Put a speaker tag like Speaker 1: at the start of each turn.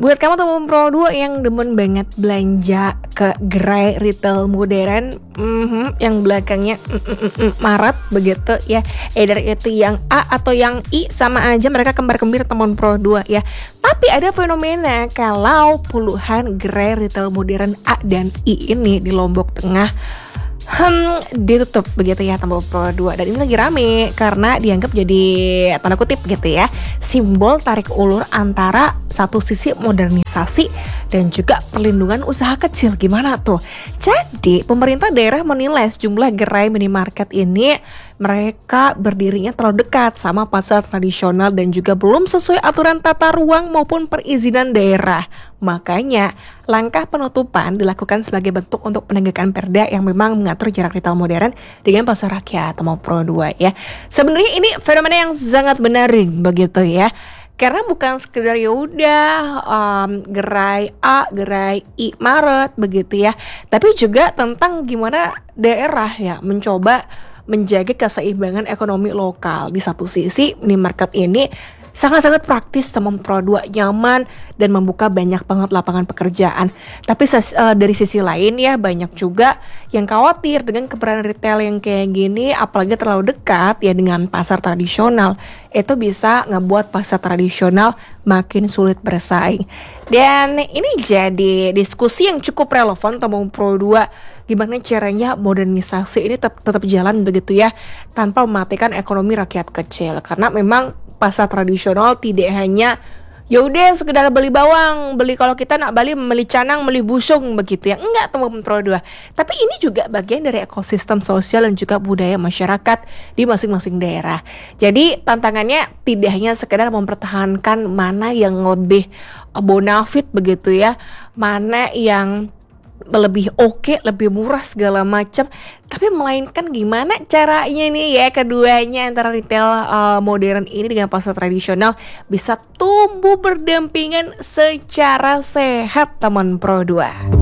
Speaker 1: Buat kamu teman Pro 2 yang demen banget belanja ke gerai retail modern, yang belakangnya Maret begitu ya. Either itu yang A atau yang I, sama aja mereka kembar-kembir teman Pro 2 ya. Tapi ada fenomena kalau puluhan gerai retail modern A dan I ini di Lombok Tengah ditutup begitu ya teman Pro 2. Dan ini lagi rame karena dianggap jadi tanda kutip gitu ya, simbol tarik ulur antara satu sisi modernisasi dan juga perlindungan usaha kecil. Gimana tuh? Jadi pemerintah daerah menilai sejumlah gerai minimarket ini mereka berdirinya terlalu dekat sama pasar tradisional dan juga belum sesuai aturan tata ruang maupun perizinan daerah. Makanya langkah penutupan dilakukan sebagai bentuk untuk penegakan perda yang memang mengatur jarak retail modern dengan pasar rakyat atau Pro 2 ya. Sebenarnya ini fenomena yang sangat menarik begitu ya. Karena bukan sekedar gerai A, gerai I Maret begitu ya, tapi juga tentang gimana daerah ya mencoba menjaga keseimbangan ekonomi lokal. Di satu sisi minimarket ini sangat-sangat praktis teman Pro 2, nyaman dan membuka banyak banget lapangan pekerjaan. Tapi dari sisi lain ya banyak juga yang khawatir dengan keberadaan retail yang kayak gini, apalagi terlalu dekat ya dengan pasar tradisional. Itu bisa ngebuat pasar tradisional makin sulit bersaing. Dan ini jadi diskusi yang cukup relevan teman Pro 2. Gimana caranya modernisasi ini tetap jalan begitu ya, tanpa mematikan ekonomi rakyat kecil. Karena memang pasar tradisional tidak hanya yaudah sekedar beli bawang, kalau kita nak beli canang, beli busung begitu ya. Enggak teman Pro 2. Tapi ini juga bagian dari ekosistem sosial dan juga budaya masyarakat di masing-masing daerah. Jadi tantangannya tidak hanya sekedar mempertahankan mana yang lebih bonafit begitu ya, mana yang lebih oke, lebih murah segala macam, tapi melainkan gimana caranya nih ya keduanya antara retail modern ini dengan pasar tradisional bisa tumbuh berdampingan secara sehat teman Pro 2.